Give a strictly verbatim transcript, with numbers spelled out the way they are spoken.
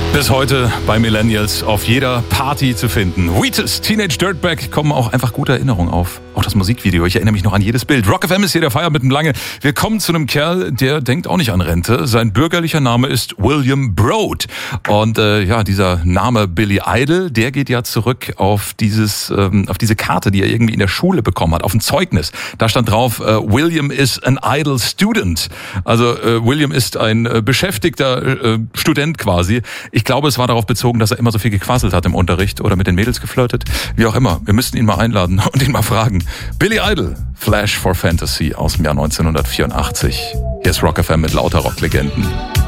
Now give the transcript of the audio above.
Bis heute bei Millennials auf jeder Party zu finden. Wheatus, Teenage Dirtbag, kommen auch einfach gute Erinnerungen auf. Auch das Musikvideo, ich erinnere mich noch an jedes Bild. Rock F M ist hier der Feier mit dem Lange. Wir kommen zu einem Kerl, der denkt auch nicht an Rente. Sein bürgerlicher Name ist William Broad. Und äh, ja, dieser Name Billy Idol, der geht ja zurück auf dieses, ähm, auf diese Karte, die er irgendwie in der Schule bekommen hat, auf ein Zeugnis. Da stand drauf, äh, William is an idle student. Also äh, William ist ein äh, beschäftigter äh, Student quasi. Ich glaube, es war darauf bezogen, dass er immer so viel gequasselt hat im Unterricht oder mit den Mädels geflirtet. Wie auch immer. Wir müssten ihn mal einladen und ihn mal fragen. Billy Idol, Flash for Fantasy aus dem Jahr neunzehnhundertvierundachtzig. Hier ist Rock F M mit lauter Rocklegenden.